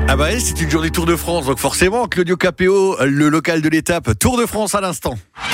Ah bah c'est une journée Tour de France, donc forcément Claudio Capéo, le local de l'étape Tour de France à l'instant.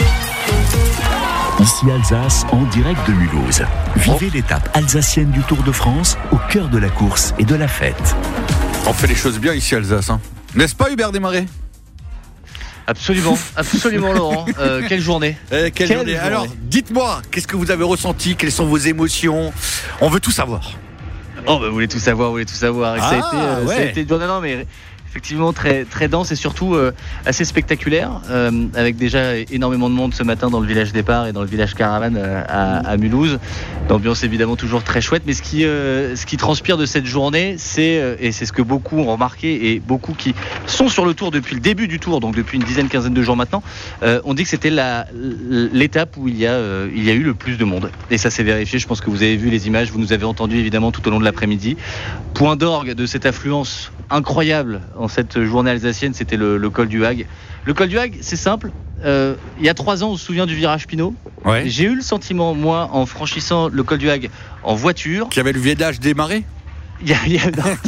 Ici Alsace, en direct de Mulhouse. Vivez l'étape alsacienne du Tour de France au cœur de la course et de la fête. On fait les choses bien ici Alsace, hein. N'est-ce pas Hubert Desmarais ? Absolument, absolument Laurent. Quelle journée. Quelle journée. Alors, dites-moi, qu'est-ce que vous avez ressenti ? Quelles sont vos émotions ? On veut tout savoir. Oh bah vous voulez tout savoir. Et ça a été non mais effectivement très très dense et surtout assez spectaculaire, avec déjà énormément de monde ce matin dans le village départ et dans le village caravane à Mulhouse. L'ambiance évidemment toujours très chouette, mais ce qui transpire de cette journée, et c'est ce que beaucoup ont remarqué et beaucoup qui sont sur le tour depuis le début du tour, donc depuis une quinzaine de jours maintenant, on dit que c'était l'étape où il y a eu le plus de monde. Et ça s'est vérifié, je pense que vous avez vu les images, vous nous avez entendu évidemment tout au long de l'après-midi. Point d'orgue de cette affluence incroyable en cette journée alsacienne, c'était le col du Hag. Le col du Hag, c'est simple. Il y a 3 ans, on se souvient du virage Pinot. Ouais. J'ai eu le sentiment, moi, en franchissant le col du Hag en voiture, Qui avait le village des marais ? qu'il y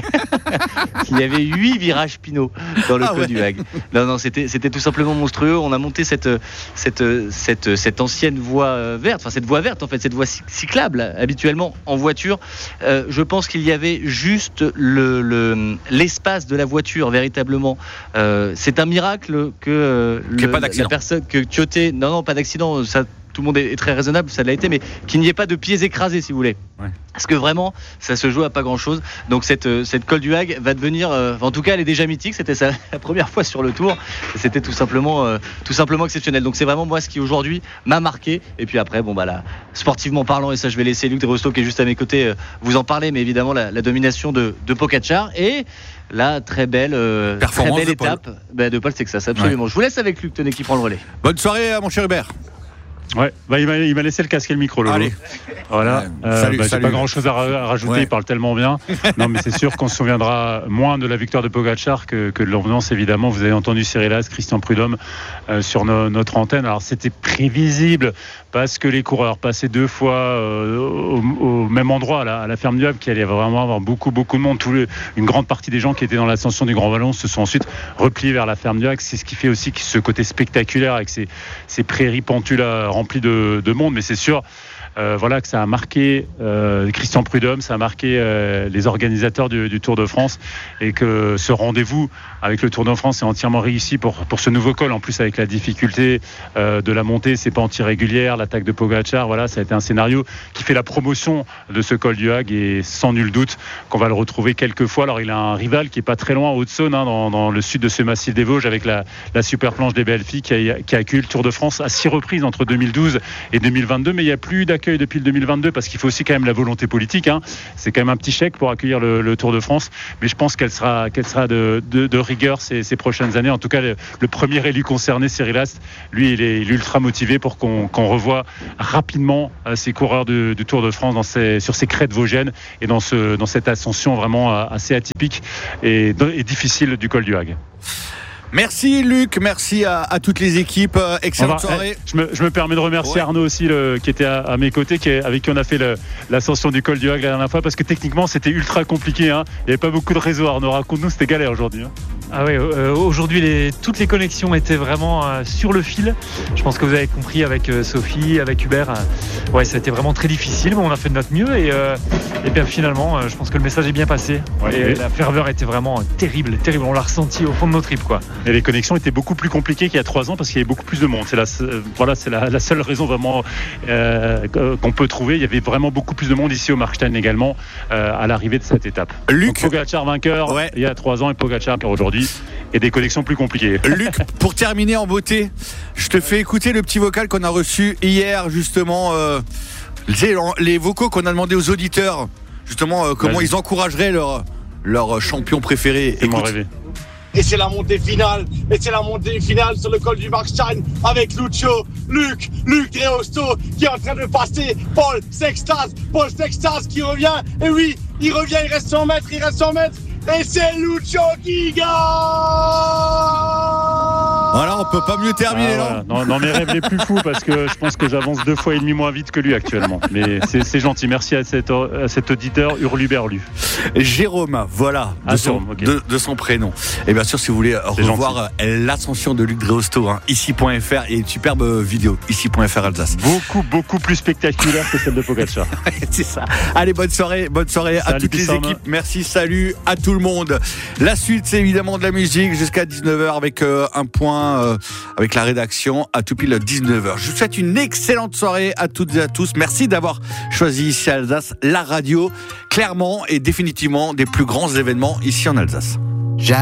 avait 8 virages Pinot dans le col du Hag. Non, c'était tout simplement monstrueux. On a monté cette ancienne voie verte, enfin cette voie verte en fait, cette voie cyclable habituellement en voiture. Je pense qu'il y avait juste l'espace de la voiture véritablement. C'est un miracle que pas d'accident. la personne que Tioté, non pas d'accident, ça. Tout le monde est très raisonnable, ça l'a été, mais qu'il n'y ait pas de pieds écrasés, si vous voulez. Ouais. Parce que vraiment, ça se joue à pas grand-chose. Donc cette col du Hag va devenir, en tout cas, elle est déjà mythique. C'était la première fois sur le Tour. C'était tout simplement exceptionnel. Donc c'est vraiment moi ce qui aujourd'hui m'a marqué. Et puis après, sportivement parlant, et ça je vais laisser Luc Desrosteaux qui est juste à mes côtés vous en parler, mais évidemment la domination de Pogačar et la très belle étape de Paul Sexas. Absolument. Ouais. Je vous laisse avec Luc, tenez, qui prend le relais. Bonne soirée, mon cher Hubert. Ouais, il m'a laissé le casque et le micro. Allez. Voilà. Salut. J'ai pas grand chose à rajouter. Ouais. Il parle tellement bien. Non, mais c'est sûr qu'on se souviendra moins de la victoire de Pogačar que de l'ambiance, évidemment. Vous avez entendu Cyril As, Christian Prudhomme sur notre antenne. Alors c'était prévisible parce que les coureurs passaient 2 fois au même endroit à la ferme du Havre, qu'il allait vraiment avoir beaucoup de monde. Une grande partie des gens qui étaient dans l'ascension du Grand Vallon se sont ensuite repliés vers la ferme du Havre. C'est ce qui fait aussi ce côté spectaculaire avec ces prairies pentues là, remplies de monde. Mais c'est sûr que ça a marqué Christian Prudhomme, ça a marqué les organisateurs du Tour de France, et que ce rendez-vous avec le Tour de France est entièrement réussi pour ce nouveau col. En plus, avec la difficulté de la montée, c'est pas anti-régulière, l'attaque de Pogačar, ça a été un scénario qui fait la promotion de ce col du Hag, et sans nul doute qu'on va le retrouver quelques fois. Alors il a un rival qui est pas très loin, Haute-Saône, dans le sud de ce massif des Vosges, avec la super planche des Belles Filles qui a accueilli le Tour de France à 6 reprises entre 2012 et 2022, mais il n'y a plus d'accueil depuis le 2022 parce qu'il faut aussi quand même la volonté politique, hein. C'est quand même un petit chèque pour accueillir le Tour de France, mais je pense qu'elle sera de rigueur ces prochaines années. En tout cas, le premier élu concerné, Cyril As, lui, il est ultra motivé pour qu'on revoie rapidement ces coureurs du Tour de France sur ces crêtes vosgiennes et dans cette ascension vraiment assez atypique et difficile du col du Hag. Merci Luc, merci à toutes les équipes. Excellente soirée. Je me permets de remercier Arnaud aussi, qui était à mes côtés, avec qui on a fait l'ascension du col du Hag la dernière fois, parce que techniquement c'était ultra compliqué, hein. Il n'y avait pas beaucoup de réseau. Arnaud, raconte-nous, c'était galère aujourd'hui, hein. Ah oui, aujourd'hui toutes les connexions étaient vraiment sur le fil. Je pense que vous avez compris avec Sophie, avec Hubert. Ça a été vraiment très difficile, mais on a fait de notre mieux et bien finalement, je pense que le message est bien passé. Et la ferveur était vraiment terrible. On l'a ressenti au fond de nos tripes, quoi. Et les connexions étaient beaucoup plus compliquées qu'il y a 3 ans parce qu'il y avait beaucoup plus de monde. C'est la seule raison vraiment qu'on peut trouver. Il y avait vraiment beaucoup plus de monde ici au Markstein également à l'arrivée de cette étape. Luc, Pogačar vainqueur il y a 3 ans et Pogačar aujourd'hui. Et des connexions plus compliquées. Luc, pour terminer en beauté, je te fais écouter le petit vocal qu'on a reçu hier, justement, les vocaux qu'on a demandé aux auditeurs, justement, comment ils encourageraient leur champion préféré. Écoute. Rêvé. Et c'est la montée finale. Sur le col du Markstein avec Luc Desrosteaux qui est en train de passer Paul Sextas qui revient. Et oui, il revient, il reste 100 mètres. Et c'est Lucio qui gagne. Voilà, on peut pas mieux terminer, non, non, mes rêves les plus fous, parce que je pense que j'avance 2,5 fois moins vite que lui actuellement. Mais c'est gentil. Merci à cet auditeur Hurluberlu. Jérôme, voilà, de son prénom. Et bien sûr, si vous voulez revoir l'ascension de Luc Dréosto, ici.fr, et une superbe vidéo, ici.fr Alsace. Beaucoup plus spectaculaire que celle de Pogacar. C'est ça. Allez, bonne soirée à toutes les équipes. Merci, salut à tout le monde. La suite, c'est évidemment de la musique jusqu'à 19h avec un point avec la rédaction à tout pile 19h. Je vous souhaite une excellente soirée à toutes et à tous. Merci d'avoir choisi ici Alsace, la radio, clairement et définitivement des plus grands événements ici en Alsace.